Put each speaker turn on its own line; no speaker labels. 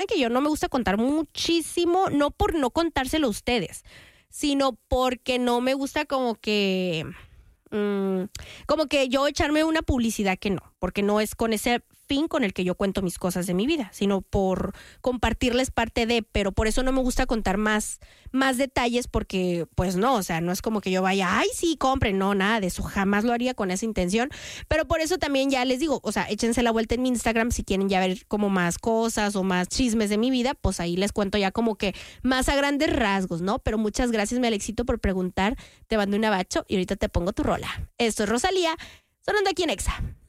que yo no me gusta contar muchísimo, no por no contárselo a ustedes, sino porque no me gusta como que yo echarme una publicidad que no, porque no es con ese fin con el que yo cuento mis cosas de mi vida, sino por compartirles parte de, pero por eso no me gusta contar más detalles porque, pues no, o sea, no es como que yo vaya, ay, sí, compren, no, nada de eso, jamás lo haría con esa intención, pero por eso también ya les digo, o sea, échense la vuelta en mi Instagram si quieren ya ver como más cosas o más chismes de mi vida, pues ahí les cuento ya como que más a grandes rasgos, ¿no? Pero muchas gracias, mi Alexito, por preguntar, te mando un abacho y ahorita te pongo tu rola. Esto es Rosalía, sonando aquí en Exa.